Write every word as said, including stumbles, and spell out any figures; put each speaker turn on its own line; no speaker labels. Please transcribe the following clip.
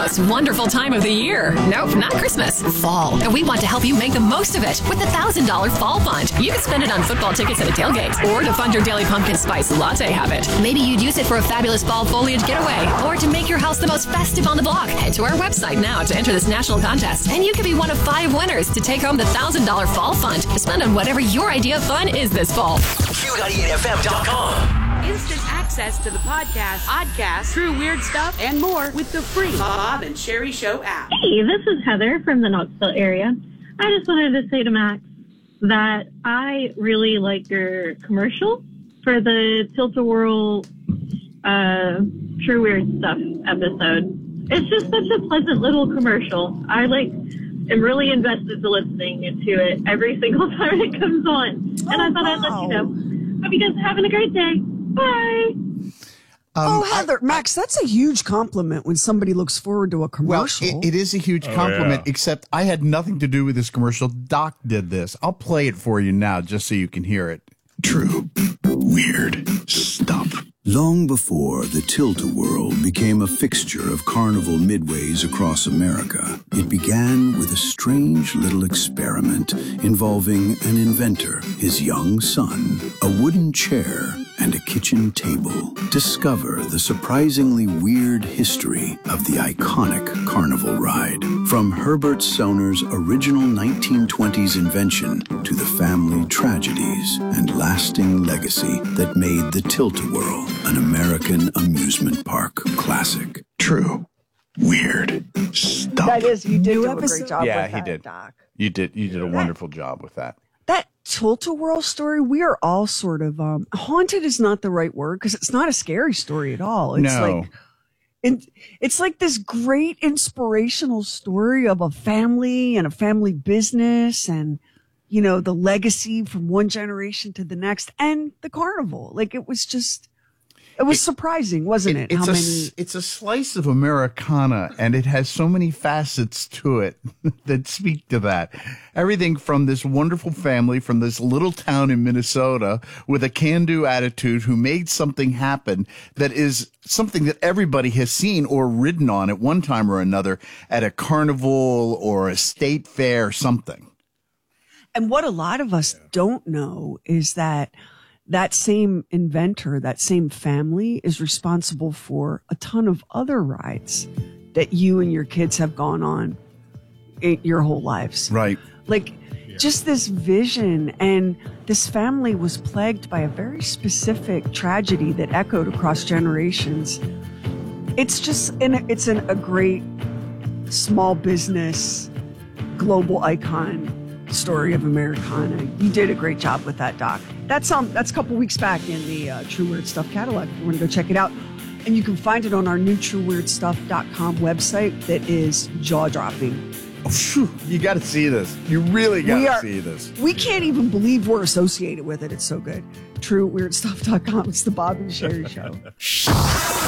most wonderful time of the year. Nope, not Christmas. Fall. And we want to help you make the most of it with the one thousand dollars Fall Fund. You can spend it on football tickets and a tailgate, or to fund your daily pumpkin spice latte habit. Maybe you'd use it for a fabulous fall foliage getaway, or to make your house the most festive on the block. Head to our website now to enter this national contest, and you could be one of five winners to take home the one thousand dollars Fall Fund to spend on whatever your idea of fun is this fall.
Q ninety-eight F M dot com.
Instant access to the podcast, podcast, True Weird Stuff, and more with the free Bob and Sherry Show app.
Hey, this is Heather from the Knoxville area. I just wanted to say to Max that I really like your commercial for the Tilt-A-Whirl uh, True Weird Stuff episode. It's just such a pleasant little commercial. I like am really invested to listening to it every single time it comes on. And
oh,
I thought
wow.
I'd let you know. Hope you guys are having a great day. Bye.
Um, oh, Heather, I, Max, that's a huge compliment when somebody looks forward to a commercial.
Well, it, it is a huge oh, compliment, yeah. except I had nothing to do with this commercial. Doc did this. I'll play it for you now just so you can hear it.
True Weird Stuff. Long before the Tilt-A-Whirl became a fixture of carnival midways across America, it began with a strange little experiment involving an inventor, his young son, a wooden chair, and a kitchen table. Discover the surprisingly weird history of the iconic carnival ride. From Herbert Soner's original nineteen twenties invention to the family tragedies and lasting legacy that made the Tilt-A-Whirl an American amusement park classic. True Weird Stuff.
That is, you did do a great job
yeah,
with
he
that,
did.
Doc.
You did. You did a wonderful job with that.
That Tilt-A-Whirl story, we are all sort of um, haunted is not the right word because it's not a scary story at all. It's
no.
like it, it's like this great inspirational story of a family and a family business and, you know, the legacy from one generation to the next and the carnival. Like it was just, it was it, surprising, wasn't it?
it? It's,
How
a,
many...
it's a slice of Americana, and it has so many facets to it that speak to that. Everything from this wonderful family from this little town in Minnesota with a can-do attitude who made something happen that is something that everybody has seen or ridden on at one time or another at a carnival or a state fair or something.
And what a lot of us don't know is that that same inventor, that same family is responsible for a ton of other rides that you and your kids have gone on in your whole lives.
Right.
Like yeah. just this vision. And this family was plagued by a very specific tragedy that echoed across generations. It's just, an, it's an, a great small business, global icon story of Americana. You did a great job with that, Doc. That's um that's a couple weeks back in the uh, True Weird Stuff catalog. If you want to go check it out. And you can find it on our new true weird stuff dot com website that is jaw-dropping.
Oh, phew, you got to see this. You really got to see this.
We can't even believe we're associated with it. It's so good. true weird stuff dot com. It's the Bob and Sherry Show.